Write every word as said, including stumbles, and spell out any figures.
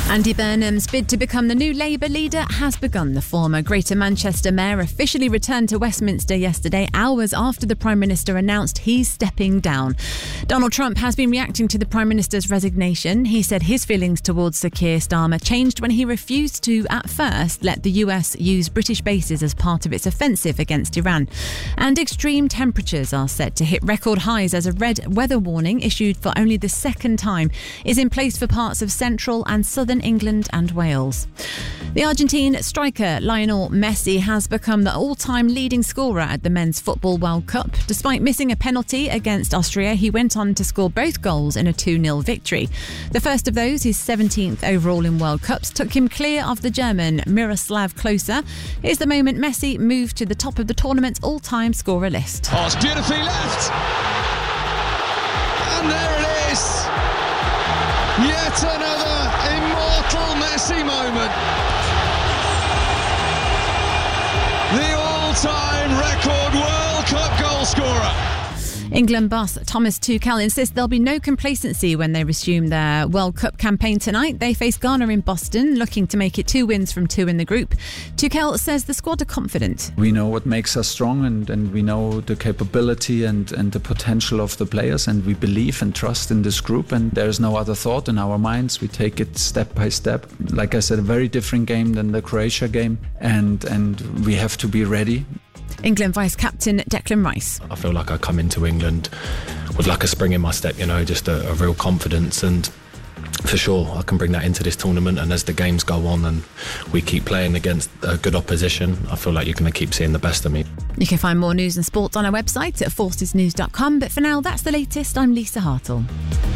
Andy Burnham's bid to become the new Labour leader has begun. The former Greater Manchester mayor officially returned to Westminster yesterday, hours after the Prime Minister announced he's stepping down. Donald Trump has been reacting to the Prime Minister's resignation. He said his feelings towards Sir Keir Starmer changed when he refused to, at first, let the U S use British bases as part of its offensive against Iran. And extreme temperatures are set to hit record highs as a red weather warning, issued for only the second time, is in place for parts of central and southern England and Wales. The Argentine striker Lionel Messi has become the all-time leading scorer at the Men's Football World Cup. Despite missing a penalty against Austria, he went on to score both goals in a two nil victory. The first of those, his seventeenth overall in World Cups, took him clear of the German Miroslav Klose. Here's the moment Messi moved to the top of the tournament's all-time scorer list. Oh, it's beautifully left. And there it is. Yet another immortal Messi moment. The all-time record World Cup goal scorer. England boss Thomas Tuchel insists there'll be no complacency when they resume their World Cup campaign tonight. They face Ghana in Boston, looking to make it two wins from two in the group. Tuchel says the squad are confident. We know what makes us strong, and, and we know the capability and, and the potential of the players, and we believe and trust in this group, and there is no other thought in our minds. We take it step by step. Like I said, a very different game than the Croatia game, and, and we have to be ready. England vice-captain Declan Rice. I feel like I come into England with like a spring in my step, you know, just a, a real confidence, and for sure I can bring that into this tournament. And as the games go on and we keep playing against a good opposition, I feel like you're going to keep seeing the best of me. You can find more news and sports on our website at forces news dot com, but for now, that's the latest. I'm Lisa Hartle.